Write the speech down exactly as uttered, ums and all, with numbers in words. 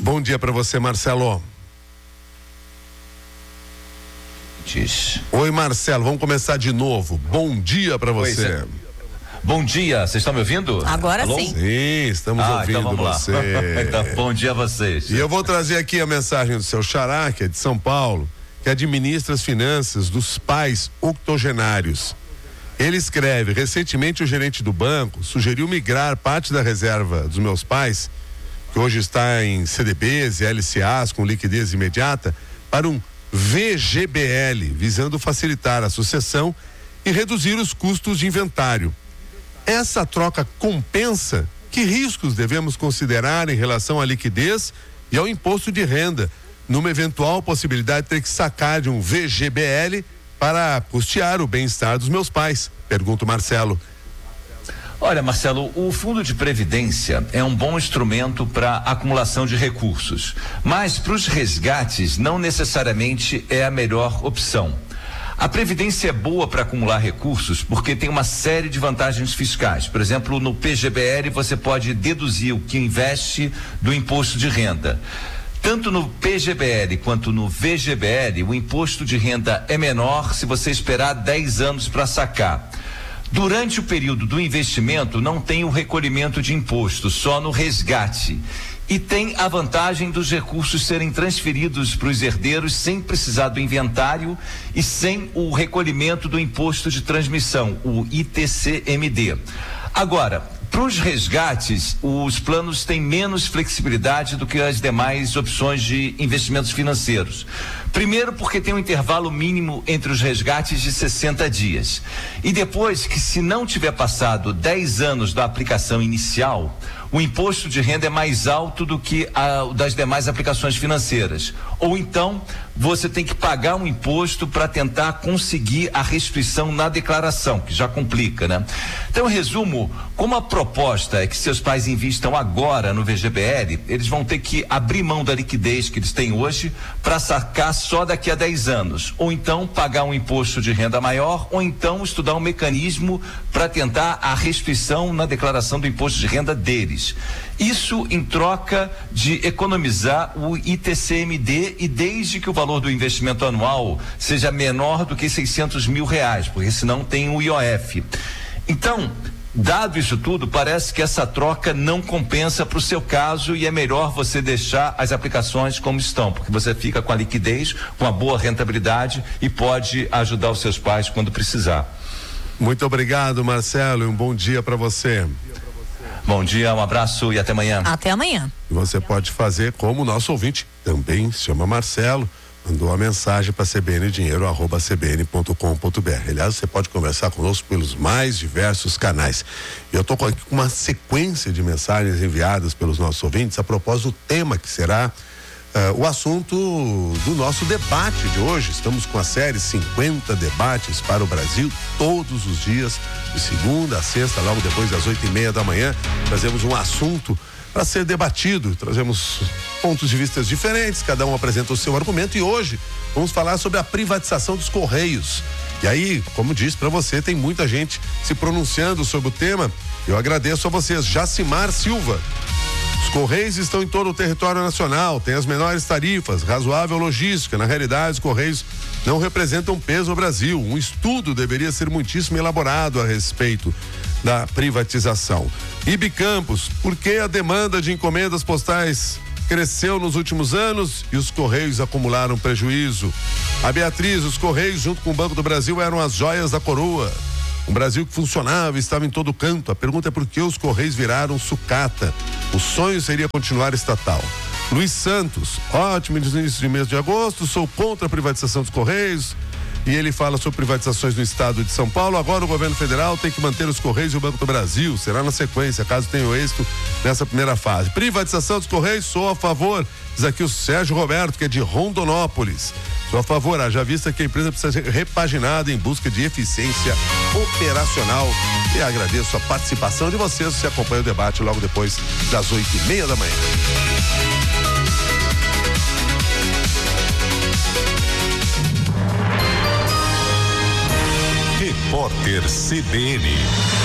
Bom dia para você, Marcelo. Diz. Oi, Marcelo, vamos começar de novo. Bom dia para você. É. Bom dia, vocês estão me ouvindo? Agora Alô? sim. Sim, estamos ah, ouvindo então vamos você. Lá. Então, bom dia a vocês. E eu vou trazer aqui a mensagem do seu xará, que é de São Paulo, que administra as finanças dos pais octogenários. Ele escreve: recentemente o gerente do banco sugeriu migrar parte da reserva dos meus pais, que hoje está em C D Bs e L C As com liquidez imediata, para um V G B L, visando facilitar a sucessão e reduzir os custos de inventário. Essa troca compensa? Que riscos devemos considerar em relação à liquidez e ao imposto de renda, numa eventual possibilidade de ter que sacar de um V G B L para custear o bem-estar dos meus pais? Pergunta o Marcelo. Olha, Marcelo, o Fundo de Previdência é um bom instrumento para acumulação de recursos, mas para os resgates não necessariamente é a melhor opção. A Previdência é boa para acumular recursos porque tem uma série de vantagens fiscais. Por exemplo, no P G B L você pode deduzir o que investe do imposto de renda. Tanto no P G B L quanto no V G B L, o imposto de renda é menor se você esperar dez anos para sacar. Durante o período do investimento não tem o recolhimento de imposto, só no resgate. E tem a vantagem dos recursos serem transferidos para os herdeiros sem precisar do inventário e sem o recolhimento do imposto de transmissão, o I T C M D. Agora, para os resgates, os planos têm menos flexibilidade do que as demais opções de investimentos financeiros. Primeiro, porque tem um intervalo mínimo entre os resgates de sessenta dias. E depois que, se não tiver passado dez anos da aplicação inicial, o imposto de renda é mais alto do que a, o das demais aplicações financeiras. Ou então, você tem que pagar um imposto para tentar conseguir a restituição na declaração, que já complica, né? Então, em resumo, como a proposta é que seus pais invistam agora no V G B L, eles vão ter que abrir mão da liquidez que eles têm hoje para sacar só daqui a dez anos. Ou então, pagar um imposto de renda maior, ou então estudar um mecanismo para tentar a restituição na declaração do imposto de renda deles. Isso em troca de economizar o I T C M D e desde que o valor do investimento anual seja menor do que seiscentos mil reais, porque senão tem o I O F. Então, dado isso tudo, parece que essa troca não compensa para o seu caso e é melhor você deixar as aplicações como estão, porque você fica com a liquidez, com a boa rentabilidade e pode ajudar os seus pais quando precisar. Muito obrigado, Marcelo, e um bom dia para você. Bom dia, um abraço e até amanhã. Até amanhã. Você pode fazer como o nosso ouvinte, também se chama Marcelo, mandou uma mensagem para cbndinheiro arroba cbn ponto com ponto br. Aliás, você pode conversar conosco pelos mais diversos canais. Eu estou aqui com uma sequência de mensagens enviadas pelos nossos ouvintes a propósito do tema que será uh, o assunto do nosso debate de hoje. Estamos com a série cinquenta debates para o Brasil, todos os dias, de segunda a sexta, logo depois das oito e meia da manhã, trazemos um assunto para ser debatido, trazemos pontos de vista diferentes, cada um apresenta o seu argumento e hoje vamos falar sobre a privatização dos Correios. E aí, como disse para você, tem muita gente se pronunciando sobre o tema. Eu agradeço a vocês. Jacimar Silva: os Correios estão em todo o território nacional, têm as menores tarifas, razoável logística. Na realidade, os Correios não representam peso no Brasil. Um estudo deveria ser muitíssimo elaborado a respeito da privatização. Ibi Campos: por que a demanda de encomendas postais cresceu nos últimos anos e os Correios acumularam prejuízo? A Beatriz: os Correios junto com o Banco do Brasil eram as joias da coroa. Um Brasil que funcionava e estava em todo canto. A pergunta é por que os Correios viraram sucata? O sonho seria continuar estatal. Luiz Santos: ótimo início de mês de agosto, sou contra a privatização dos Correios. E ele fala sobre privatizações no estado de São Paulo. Agora o governo federal tem que manter os Correios e o Banco do Brasil. Será na sequência, caso tenha êxito nessa primeira fase. Privatização dos Correios, sou a favor. Diz aqui o Sérgio Roberto, que é de Rondonópolis. Sou a favor, haja vista que a empresa precisa ser repaginada em busca de eficiência operacional. E agradeço a participação de vocês. Você acompanha o debate logo depois das oito e meia da manhã. Repórter C B N.